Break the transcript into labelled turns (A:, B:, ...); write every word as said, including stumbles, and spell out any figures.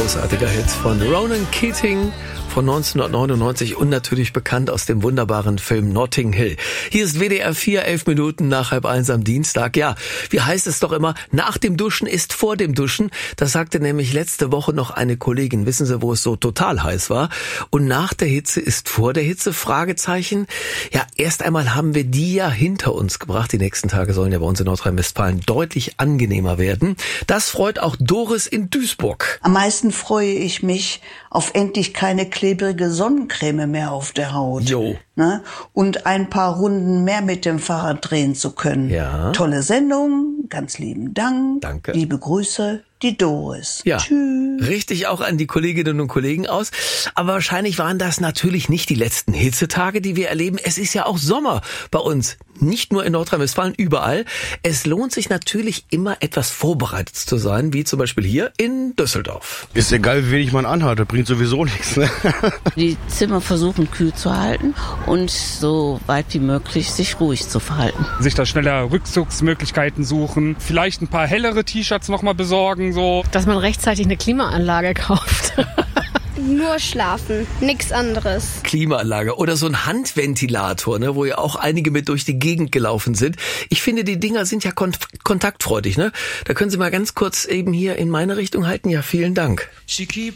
A: großartiger Hit von Ronan Keating von neunzehnhundertneunundneunzig und natürlich bekannt aus dem wunderbaren Film Notting Hill. Hier ist W D R vier, elf Minuten nach halb eins am Dienstag. Ja, wie heißt es doch immer, nach dem Duschen ist vor dem Duschen. Das sagte nämlich letzte Woche noch eine Kollegin. Wissen Sie, wo es so total heiß war? Und nach der Hitze ist vor der Hitze? Fragezeichen. Ja, erst einmal haben wir die ja hinter uns gebracht. Die nächsten Tage sollen ja bei uns in Nordrhein-Westfalen deutlich angenehmer werden. Das freut auch Doris in Duisburg.
B: Am meisten freue ich mich auf endlich keine klebrige Sonnencreme mehr auf der Haut.
A: Jo.
B: Ne? Und ein paar Runden mehr mit dem Fahrrad drehen zu können.
A: Ja.
B: Tolle Sendung, ganz lieben Dank.
A: Danke.
B: Liebe Grüße, die Doris.
A: Ja,
B: tschüss.
A: Richtig auch an die Kolleginnen und Kollegen aus. Aber wahrscheinlich waren das natürlich nicht die letzten Hitzetage, die wir erleben. Es ist ja auch Sommer bei uns. Nicht nur in Nordrhein-Westfalen, überall. Es lohnt sich natürlich immer etwas vorbereitet zu sein, wie zum Beispiel hier in Düsseldorf.
C: Ist egal, wie wenig man anhat, das bringt sowieso nichts. Ne?
D: Die Zimmer versuchen kühl zu halten und so weit wie möglich sich ruhig zu verhalten.
E: Sich da schneller Rückzugsmöglichkeiten suchen, vielleicht ein paar hellere T-Shirts nochmal besorgen. So.
F: Dass man rechtzeitig eine Klimaanlage kauft.
G: Nur schlafen, nichts anderes.
A: Klimaanlage oder so ein Handventilator, ne, wo ja auch einige mit durch die Gegend gelaufen sind. Ich finde, die Dinger sind ja kont- kontaktfreudig, ne? Da können Sie mal ganz kurz eben hier in meine Richtung halten. Ja, vielen Dank.
H: She keep